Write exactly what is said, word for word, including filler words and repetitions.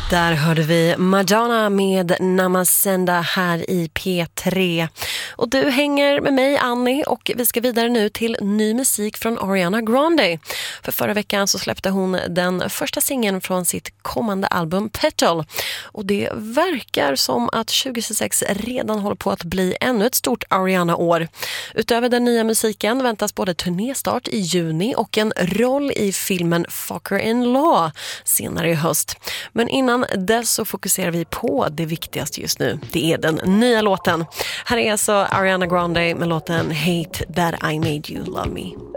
Där hörde vi Madonna med Namasenda här i P tre. Och du hänger med mig, Annie, och vi ska vidare nu till ny musik från Ariana Grande. För förra veckan så släppte hon den första singeln från sitt kommande album Petal. Och det verkar som att tjugohundratjugosex redan håller på att bli ännu ett stort Ariana-år. Utöver den nya musiken väntas både turnéstart i juni och en roll i filmen Fucker in Law senare i höst. Men innan dess så fokuserar vi på det viktigaste just nu. Det är den nya låten. Här är alltså Ariana Grande med låten Hate That I Made You Love Me.